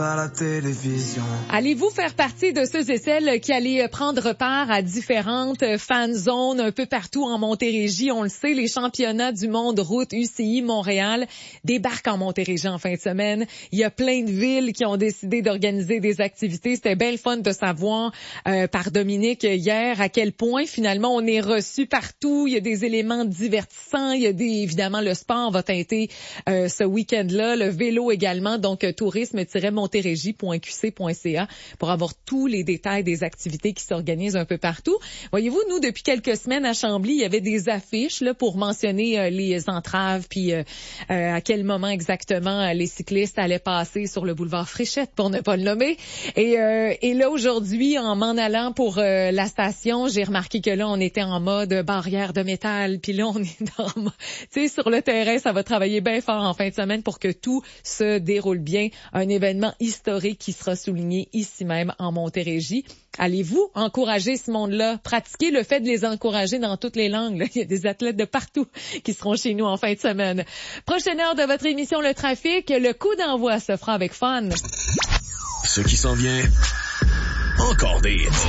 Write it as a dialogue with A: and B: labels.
A: à la télévision.
B: Allez-vous faire partie de ceux et celles qui allaient prendre part à différentes fan zones un peu partout en Montérégie? On le sait, les championnats du monde route UCI Montréal débarquent en Montérégie en fin de semaine. Il y a plein de villes qui ont décidé d'organiser des activités. C'était bien le fun de savoir par Dominique hier à quel point finalement on est reçu partout. Il y a des éléments divertissants. Il y a évidemment le sport va teinter ce week-end-là, le vélo également. Donc tourisme-montérégie.qc.ca pour avoir tous les détails des activités qui s'organisent un peu partout. Voyez-vous, nous, depuis quelques semaines à Chambly, il y avait des affiches là pour mentionner les entraves, puis à quel moment exactement les cyclistes allaient passer sur le boulevard Fréchette, pour ne pas le nommer. Et là, aujourd'hui, en m'en allant pour la station, j'ai remarqué que là, on était en mode barrière de métal, puis là, on est tu sais, sur le terrain, ça va travailler bien fort en fin de semaine pour que tout se déroule bien. Un événement historique qui sera souligné ici même en Montérégie. Allez-vous encourager ce monde-là? Pratiquer le fait de les encourager dans toutes les langues. Là. Il y a des athlètes de partout qui seront chez nous en fin de semaine. Prochaine heure de votre émission Le Trafic, le coup d'envoi se fera avec fun.
C: Ce qui s'en vient, encore des hits.